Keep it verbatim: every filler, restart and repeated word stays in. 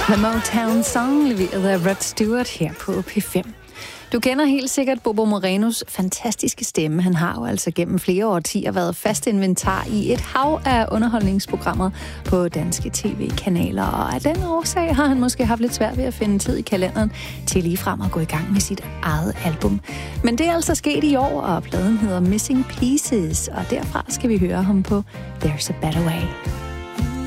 The Motown Song, leveret af Rod Stewart her på P fem. Du kender helt sikkert Bobo Morenos fantastiske stemme. Han har jo altså gennem flere årtier været fast inventar i et hav af underholdningsprogrammer på danske tv-kanaler. Og af den årsag har han måske haft lidt svært ved at finde tid i kalenderen til ligefrem at gå i gang med sit eget album. Men det er altså sket i år, og pladen hedder Missing Pieces, og derfra skal vi høre ham på There's a Better Way.